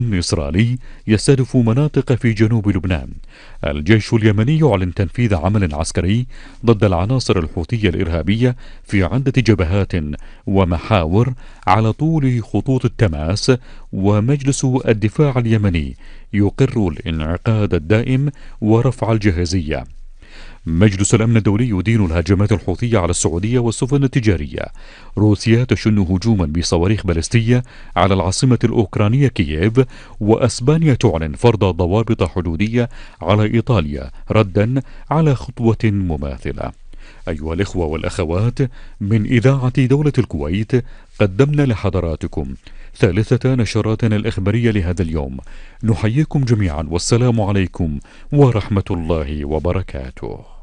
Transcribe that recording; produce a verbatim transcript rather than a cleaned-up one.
إسرائيلي يستهدف مناطق في جنوب لبنان. الجيش اليمني يعلن تنفيذ عمل عسكري ضد العناصر الحوثية الإرهابية في عدة جبهات ومحاور على طول خطوط التماس. ومجلس الدفاع اليمني يقر الانعقاد الدائم ورفع الجاهزية. مجلس الأمن الدولي يدين الهجمات الحوثية على السعودية والسفن التجارية. روسيا تشن هجوما بصواريخ باليستية على العاصمة الأوكرانية كييف. وأسبانيا تعلن فرض ضوابط حدودية على إيطاليا ردا على خطوة مماثلة. أيها الإخوة والأخوات، من إذاعة دولة الكويت قدمنا لحضراتكم ثالثة نشراتنا الإخبارية لهذا اليوم. نحييكم جميعا والسلام عليكم ورحمة الله وبركاته.